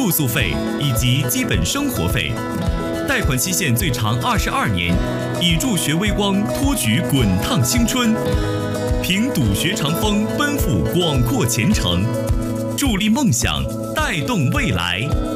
住宿费以及基本生活费。贷款期限最长22年，以助学微光托举滚烫青春，凭笃学长风奔赴广阔前程，助力梦想，带动未来。